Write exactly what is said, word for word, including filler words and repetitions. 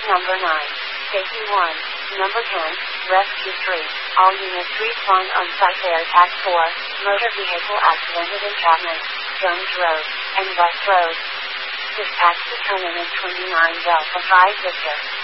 Number nine. Safety one. Number ten. Rescue three. All units respond on site. AirTag four. Motor vehicle accident at entrapment, Jones Road, and Bus Road. Dispatch to Terminus twenty-nine Delta five Victor.